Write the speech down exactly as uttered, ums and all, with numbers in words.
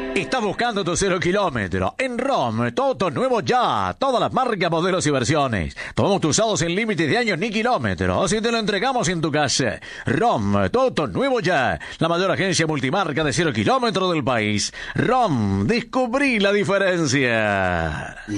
Estás buscando tu cero kilómetro. En ROM, todo autos nuevos ya. Todas las marcas, modelos y versiones. Tomamos tus usados sin límites de años ni kilómetros. Así te lo entregamos en tu casa. ROM, todo autos nuevos ya. La mayor agencia multimarca de cero kilómetros del país. ROM, descubrí la diferencia.